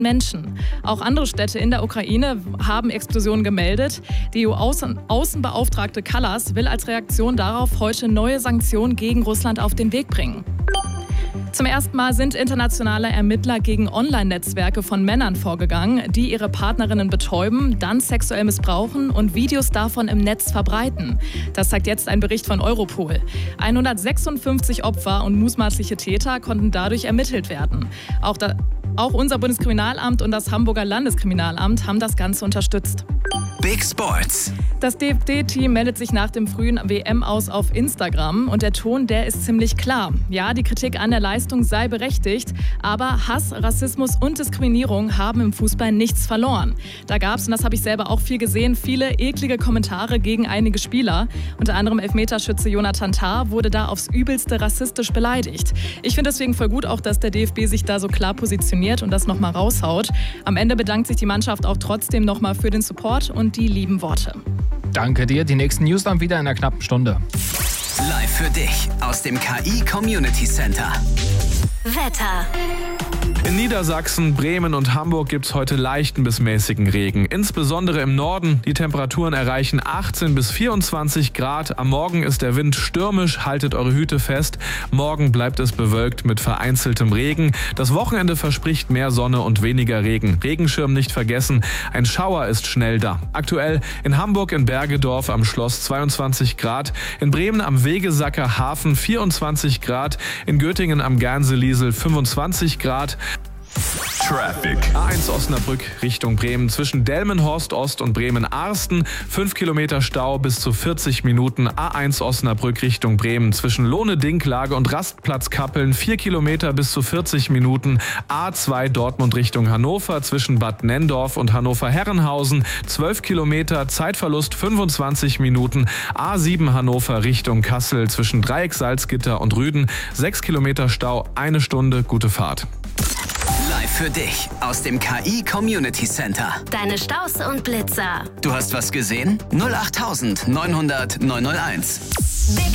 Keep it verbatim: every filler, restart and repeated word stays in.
Menschen. Auch andere Städte in der Ukraine haben Explosionen gemeldet. Die E U-Außenbeauftragte Kallas will als Reaktion darauf heute neue Sanktionen gegen Russland auf den Weg bringen. Zum ersten Mal sind internationale Ermittler gegen Online-Netzwerke von Männern vorgegangen, die ihre Partnerinnen betäuben, dann sexuell missbrauchen und Videos davon im Netz verbreiten. Das zeigt jetzt ein Bericht von Europol. hundertsechsundfünfzig Opfer und mutmaßliche Täter konnten dadurch ermittelt werden. Auch, da, auch unser Bundeskriminalamt und das Hamburger Landeskriminalamt haben das Ganze unterstützt. Big Sports. Das D F B-Team meldet sich nach dem frühen W M-Aus auf Instagram und der Ton, der ist ziemlich klar. Ja, die Kritik an der Leistung sei berechtigt, aber Hass, Rassismus und Diskriminierung haben im Fußball nichts verloren. Da gab es, und das habe ich selber auch viel gesehen, viele eklige Kommentare gegen einige Spieler. Unter anderem Elfmeterschütze Jonathan Tah wurde da aufs Übelste rassistisch beleidigt. Ich finde deswegen voll gut auch, dass der D F B sich da so klar positioniert und das nochmal raushaut. Am Ende bedankt sich die Mannschaft auch trotzdem nochmal für den Support und die lieben Worte. Danke dir. Die nächsten News dann wieder in einer knappen Stunde. Live für dich aus dem K I Community Center. Wetter. In Niedersachsen, Bremen und Hamburg gibt es heute leichten bis mäßigen Regen. Insbesondere im Norden. Die Temperaturen erreichen achtzehn bis vierundzwanzig Grad. Am Morgen ist der Wind stürmisch. Haltet eure Hüte fest. Morgen bleibt es bewölkt mit vereinzeltem Regen. Das Wochenende verspricht mehr Sonne und weniger Regen. Regenschirm nicht vergessen. Ein Schauer ist schnell da. Aktuell in Hamburg in Bergedorf am Schloss zweiundzwanzig Grad. In Bremen am Wegesacker Hafen vierundzwanzig Grad. In Göttingen am Gernseliesel fünfundzwanzig Grad. Traffic. A eins Osnabrück Richtung Bremen zwischen Delmenhorst Ost und Bremen-Arsten. fünf Kilometer Stau bis zu vierzig Minuten. A eins Osnabrück Richtung Bremen zwischen Lohne-Dinklage und Rastplatz Kappeln. vier Kilometer bis zu vierzig Minuten. A zwei Dortmund Richtung Hannover zwischen Bad Nenndorf und Hannover-Herrenhausen. zwölf Kilometer, Zeitverlust fünfundzwanzig Minuten. A sieben Hannover Richtung Kassel zwischen Dreieck Salzgitter und Rüden. sechs Kilometer Stau, eine Stunde, gute Fahrt. Live für dich aus dem K I Community Center. Deine Staus und Blitzer. Du hast was gesehen? null acht neunhundert neunhunderteins.